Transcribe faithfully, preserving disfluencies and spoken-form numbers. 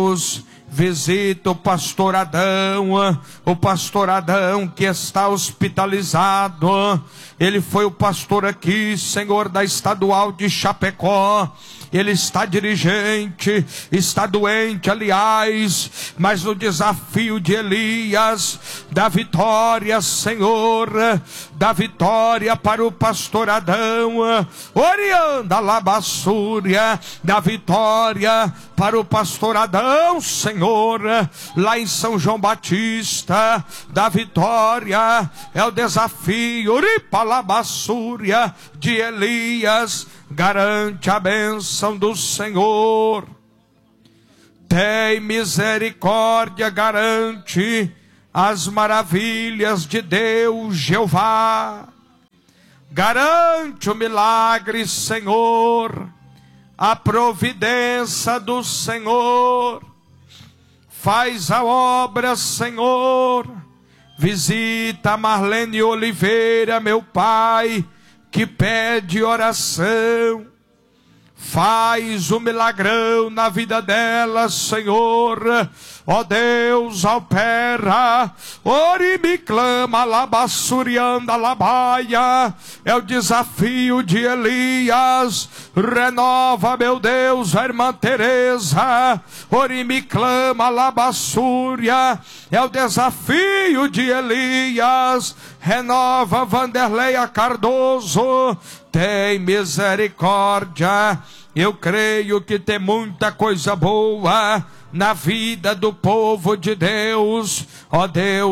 Deus, visita o pastor Adão, o pastor Adão que está hospitalizado. Ele foi o pastor aqui, Senhor, da estadual de Chapecó. Ele está dirigente, está doente, aliás, mas no desafio de Elias, da vitória, Senhor, da vitória para o pastor Adão, orianda labassúria, da vitória para o pastor Adão, Senhor, lá em São João Batista, da vitória, é o desafio, uripa labassúria de Elias, garante a bênção do Senhor. Tem misericórdia, garante as maravilhas de Deus, Jeová. Garante o milagre, Senhor, a providência do Senhor. Faz a obra, Senhor. Visita Marlene Oliveira, meu Pai, que pede oração. Faz o milagrão na vida dela, Senhor. Ó Deus, opera. Ori me clama, labassurianda labaia. É o desafio de Elias. Renova, meu Deus, a irmã Teresa. Ori me clama, labassúria. É o desafio de Elias. Renova, Vanderleia Cardoso. Tem misericórdia. Eu creio que tem muita coisa boa na vida do povo de Deus. Ó Deus,